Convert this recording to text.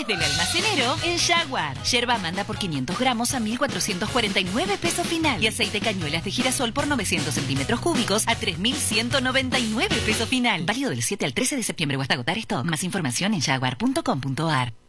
del almacenero en Jaguar. Yerba Amanda por 500 gramos a 1.449 pesos final. Y aceite Cañuelas de girasol por 900 centímetros cúbicos a 3.199 pesos final. Válido del 7 al 13 de septiembre o hasta agotar esto. Más información en jaguar.com.ar.